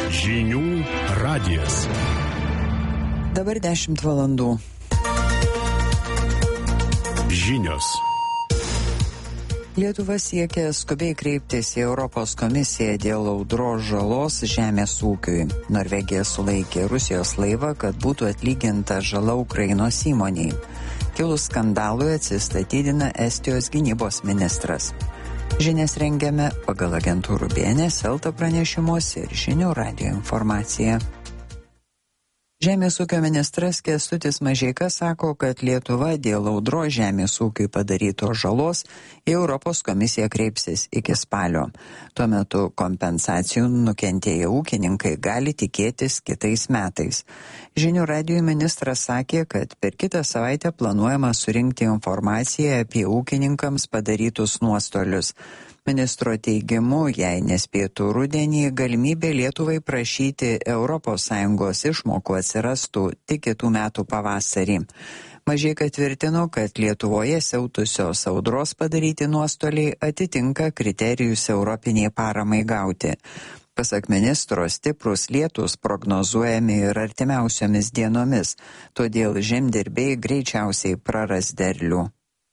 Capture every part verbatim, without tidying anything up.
Žinių radijas. Dabar dešimt valandų. Žinios. Lietuva siekia skubiai kreiptis į Europos komisiją dėl audros žalos žemės ūkiui. Norvegija sulaikė Rusijos laivą, kad būtų atlyginta žala Ukrainos įmoniai. Kilus skandalui atsistatydina Estijos gynybos ministras. Žinias rengiame pagal agentūrų B N S, Elta pranešimus ir Žinių radijo informaciją. Žemės ūkio ministras Kęstutis Mažeika sako, kad Lietuva dėl audros žemės ūkiui padarytos žalos į Europos komisiją kreipsis iki spalio. Tuo metu kompensacijų nukentėję ūkininkai gali tikėtis kitais metais. Žinių radijo ministras sakė, kad per kitą savaitę planuojama surinkti informaciją apie ūkininkams padarytus nuostolius. Ministro teigimu, jei nespėtų rudenį, galimybė Lietuvai prašyti Europos Sąjungos išmokų atsirastų tik kitų metų pavasarį. Mažeika tvirtino, kad Lietuvoje siautusios audros padaryti nuostoliai atitinka kriterijus europiniai paramai gauti. Pasak ministro, stiprus lietus prognozuojami ir artimiausiomis dienomis, todėl žemdirbiai greičiausiai praras derlių.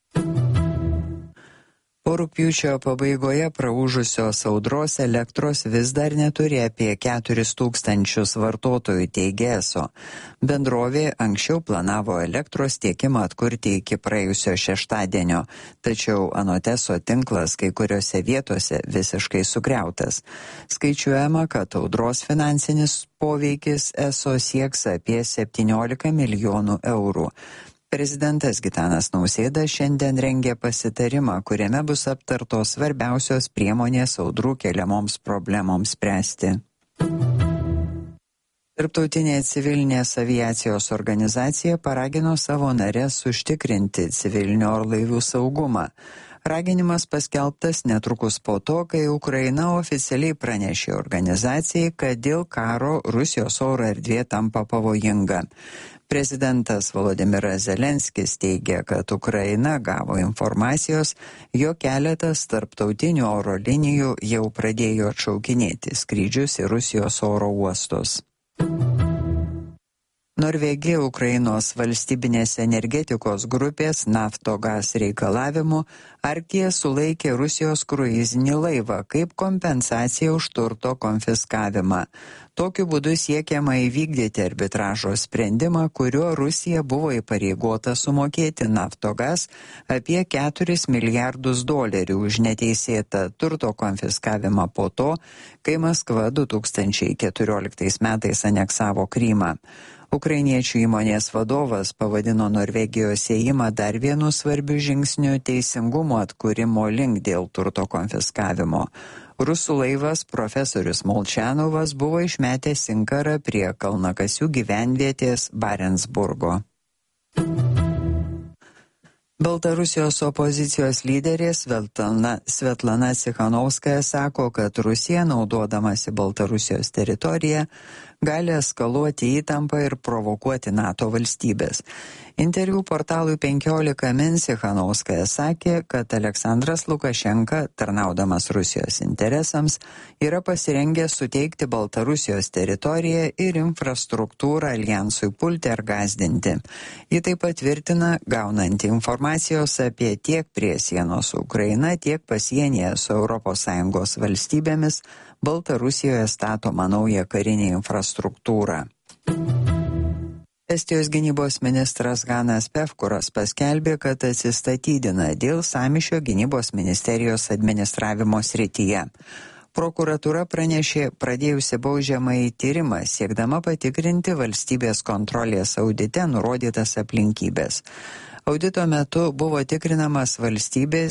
Po rugpjūčio pabaigoje praūžusios audros elektros vis dar neturi apie keturis tūkstančius vartotojų, teigia eso. Bendrovė anksčiau planavo elektros tiekimą atkurti iki praėjusio šeštadienio, tačiau anot eso tinklas kai kuriuose vietose visiškai sugriautas. Skaičiuojama, kad audros finansinis poveikis eso sieks apie septyniolika milijonų eurų. Prezidentas Gitanas Nausėda šiandien rengia pasitarimą, kuriame bus aptartos svarbiausios priemonės audrų keliamoms problemoms spręsti. Tarptautinė civilinės aviacijos organizacija paragino savo nares užtikrinti civilinio orlaivių saugumą. Raginimas paskelbtas netrukus po to, kai Ukraina oficialiai pranešė organizacijai, kad dėl karo Rusijos oro erdvė tampa pavojinga. Prezidentas Volodimiras Zelenskis teigia, kad Ukraina gavo informacijos, jog keletas tarptautinių oro linijų jau pradėjo atšaukinėti skrydžius į Rusijos oro uostus. Norvegija Ukrainos valstybinės energetikos grupės Naftogaz reikalavimu Arktyje sulaikė Rusijos kruizinį laivą kaip kompensacija už turto konfiskavimą. Tokiu būdu siekiama įvykdyti arbitražo sprendimą, kuriuo Rusija buvo įpareigota sumokėti Naftogaz apie keturis milijardus dolerių už neteisėtą turto konfiskavimą po to, kai Maskva du tūkstančiai keturioliktais metais aneksavo Krymą. Ukrainiečių įmonės vadovas pavadino Norvegijos ėjimą dar vienu svarbiu žingsniu teisingumo atkūrimo link dėl turto konfiskavimo. Rusų laivas profesorius Molčanovas buvo išmetęs inkarą prie kalnakasių gyvenvietės Barentsburgo. Baltarusijos opozicijos lyderė Svetlana, Svetlana Cichanovskaja sako, kad Rusija, naudodamasi Baltarusijos teritoriją, gali eskaluoti įtampą ir provokuoti NATO valstybės. Interviu portalui penkiolika min Cichanovskaja sakė, kad Aleksandras Lukašenka, tarnaudamas Rusijos interesams, yra pasirengęs suteikti Baltarusijos teritoriją ir infrastruktūrą aljansui pulti ar gąsdinti. Ji taip pat tvirtina, gaunanti informacijos apie tiek prie sienos su Ukraina, tiek pasienyje su Europos Sąjungos valstybėmis Baltarusijoje statoma nauja karinė infrastruktūra. Estijos gynybos ministras Hanas Pevkuras paskelbė, kad atsistatydina dėl sąmyšio gynybos ministerijos administravimo srityje. Prokuratūra pranešė pradėjusi baudžiamąjį tyrimą, siekdama patikrinti valstybės kontrolės audite nurodytas aplinkybės. Audito metu buvo tikrinamas valstybės